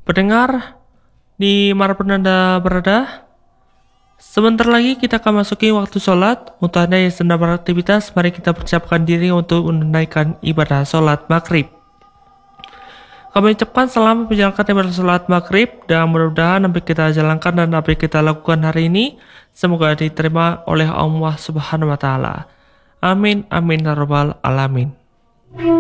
Pendengar, dimanapun Anda berada, sebentar lagi kita akan masuki waktu sholat. Untuk Anda yang sedang beraktivitas, mari kita persiapkan diri untuk menunaikan ibadah sholat maghrib. Kami ucapkan selamat menjalankan ibadah sholat maghrib, dan mudah-mudahan apa yang kita jalankan dan apa yang kita lakukan hari ini semoga diterima oleh Allah Subhanahu wa Ta'ala. Amin, amin, ya rabbal alamin.